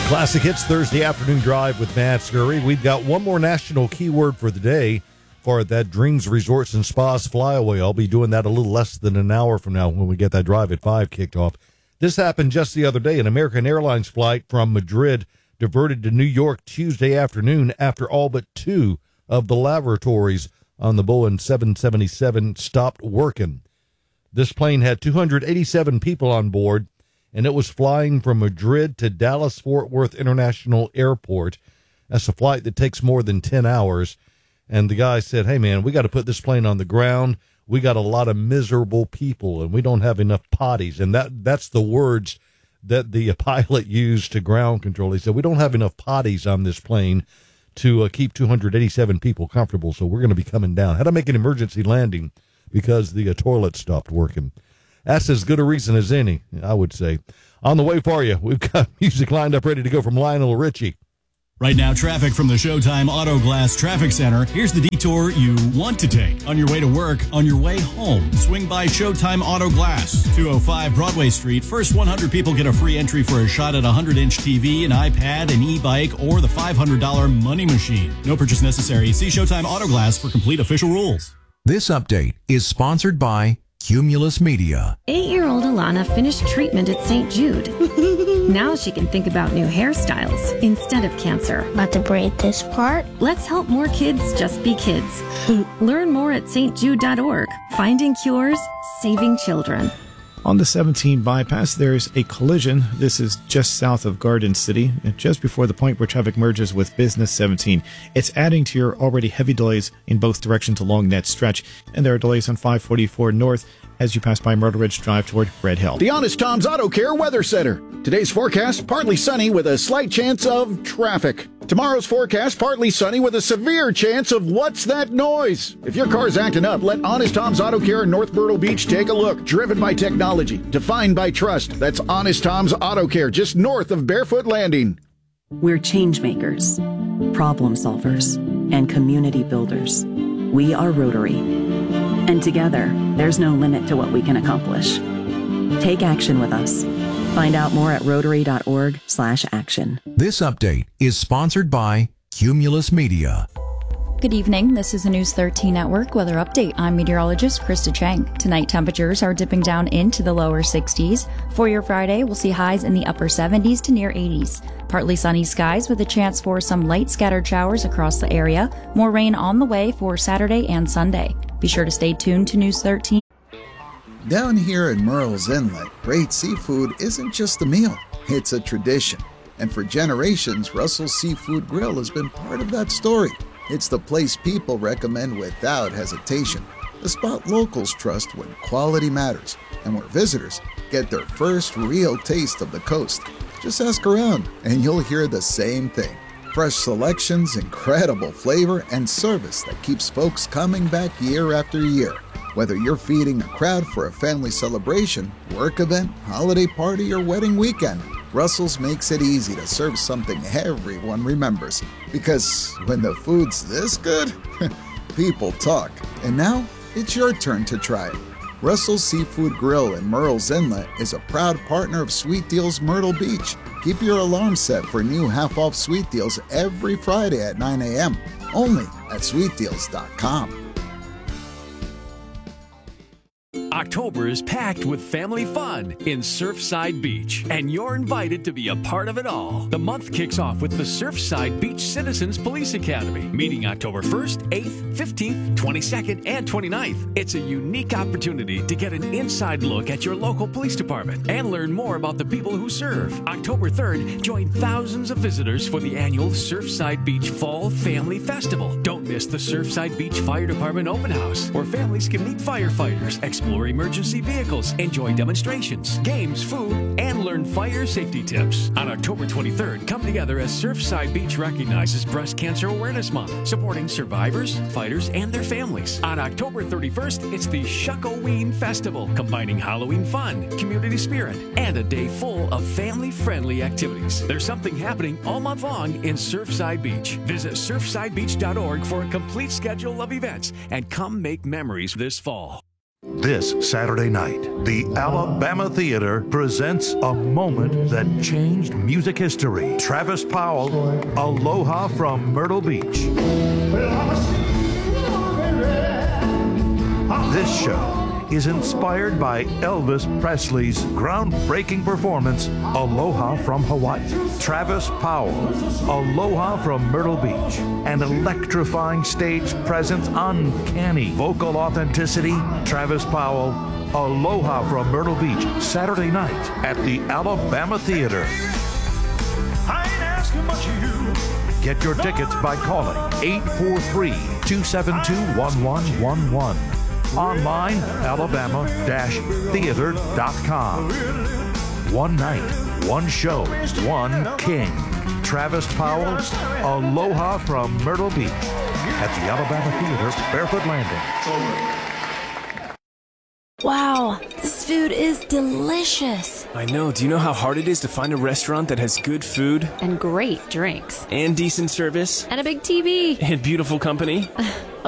Classic Hits Thursday afternoon drive with Matt Scurry. We've got one more national keyword for the day for that Dreams Resorts and Spas flyaway. I'll be doing that a little less than an hour from now when we get that drive at 5 kicked off. This happened just the other day. An American Airlines flight from Madrid diverted to New York Tuesday afternoon after all but 2 of the lavatories on the Boeing 777 stopped working. This plane had 287 people on board, and it was flying from Madrid to Dallas-Fort Worth International Airport. That's a flight that takes more than 10 hours. And the guy said, hey, man, we got to put this plane on the ground. We got a lot of miserable people, and we don't have enough potties. And that's the words that the pilot used to ground control. He said, we don't have enough potties on this plane to keep 287 people comfortable, so we're going to be coming down. Had to make an emergency landing because the toilet stopped working. That's as good a reason as any, I would say. On the way for you, we've got music lined up ready to go from Lionel Richie. Right now, traffic from the Showtime Auto Glass Traffic Center. Here's the detour you want to take. On your way to work, on your way home, swing by Showtime Auto Glass. 205 Broadway Street. First 100 people get a free entry for a shot at a 100-inch TV, an iPad, an e-bike, or the $500 money machine. No purchase necessary. See Showtime Auto Glass for complete official rules. This update is sponsored by Cumulus Media. 8-year-old Alana finished treatment at St. Jude. Now she can think about new hairstyles instead of cancer. About to braid this part? Let's help more kids just be kids. Learn more at stjude.org. Finding cures, saving children. On the 17 bypass, there's a collision. This is just south of Garden City, just before the point where traffic merges with Business 17. It's adding to your already heavy delays in both directions along that stretch. And there are delays on 544 North as you pass by Myrtle Ridge Drive toward Red Hill. The Honest Tom's Auto Care Weather Center. Today's forecast, partly sunny with a slight chance of traffic. Tomorrow's forecast, partly sunny with a severe chance of what's that noise? If your car's acting up, let Honest Tom's Auto Care in North Myrtle Beach take a look. Driven by technology, defined by trust. That's Honest Tom's Auto Care, just north of Barefoot Landing. We're change makers, problem solvers, and community builders. We are Rotary. And together, there's no limit to what we can accomplish. Take action with us. Find out more at rotary.org/action. This update is sponsored by Cumulus Media. Good evening. This is the News 13 Network weather update. I'm meteorologist Krista Chang. Tonight, temperatures are dipping down into the lower 60s. For your Friday, we'll see highs in the upper 70s to near 80s. Partly sunny skies with a chance for some light scattered showers across the area. More rain on the way for Saturday and Sunday. Be sure to stay tuned to News 13. Down here in Murrells Inlet, great seafood isn't just a meal, it's a tradition. And for generations, Russell's Seafood Grill has been part of that story. It's the place people recommend without hesitation, the spot locals trust when quality matters, and where visitors get their first real taste of the coast. Just ask around, and you'll hear the same thing. Fresh selections, incredible flavor, and service that keeps folks coming back year after year. Whether you're feeding a crowd for a family celebration, work event, holiday party, or wedding weekend, Russell's makes it easy to serve something everyone remembers. Because when the food's this good, people talk. And now, it's your turn to try it. Russell's Seafood Grill in Murrells Inlet is a proud partner of Sweet Deals Myrtle Beach. Keep your alarm set for new half-off sweet deals every Friday at 9 a.m. Only at sweetdeals.com. October is packed with family fun in Surfside Beach, and you're invited to be a part of it all. The month kicks off with the Surfside Beach Citizens Police Academy, meeting October 1st, 8th, 15th, 22nd, and 29th. It's a unique opportunity to get an inside look at your local police department and learn more about the people who serve. October 3rd, join thousands of visitors for the annual Surfside Beach Fall Family Festival. Don't miss the Surfside Beach Fire Department Open House, where families can meet firefighters, explore emergency vehicles, enjoy demonstrations, games, food, and learn fire safety tips. On October 23rd, come together as Surfside Beach recognizes Breast Cancer Awareness Month, supporting survivors, fighters, and their families. On October 31st, it's the Shuckoween Festival, combining Halloween fun, community spirit, and a day full of family-friendly activities. There's something happening all month long in Surfside Beach. Visit surfsidebeach.org for a complete schedule of events and come make memories this fall. This Saturday night, the Alabama Theater presents a moment that changed music history. Travis Powell, Aloha from Myrtle Beach. This show is inspired by Elvis Presley's groundbreaking performance, Aloha from Hawaii. Travis Powell, Aloha from Myrtle Beach. An electrifying stage presence, uncanny vocal authenticity. Travis Powell, Aloha from Myrtle Beach, Saturday night at the Alabama Theater. I ain't asking much of you. Get your tickets by calling 843-272-1111. Online, alabama-theater.com. One night, one show, one king. Travis Powell, Aloha from Myrtle Beach at the Alabama Theater, Barefoot Landing. Wow, this food is delicious. I know. Do you know how hard it is to find a restaurant that has good food? And great drinks. And decent service. And a big TV. And beautiful company.